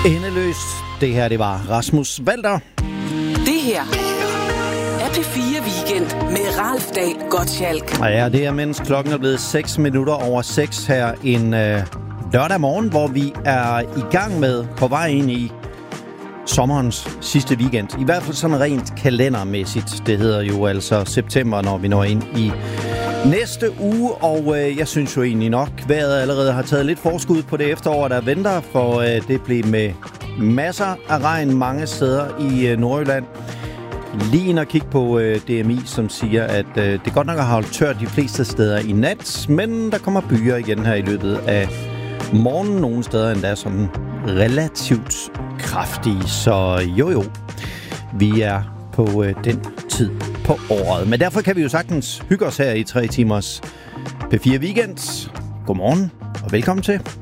Endeløst. Det her, det var Rasmus Walter. Det her er P4 Weekend med Ralf Dahl Gottschalk. Og ja, det er mens klokken er blevet 6 minutter over 6 her en lørdag morgen, hvor vi er i gang med på vej ind i sommerens sidste weekend. I hvert fald sådan rent kalendermæssigt. Det hedder jo altså september, når vi når ind i næste uge, og jeg synes jo egentlig nok, vejret allerede har taget lidt forskud på det efterår, der venter, for det blev med masser af regn mange steder i Nordjylland. Lige ind og kigge på DMI, som siger, at det godt nok har holdt tørt de fleste steder i nat, men der kommer byer igen her i løbet af morgenen, nogle steder endda sådan relativt kraftige, så jo, vi er på den tid på året. Men derfor kan vi jo sagtens hygge os her i 3 timers P4 Weekend. Godmorgen og velkommen til.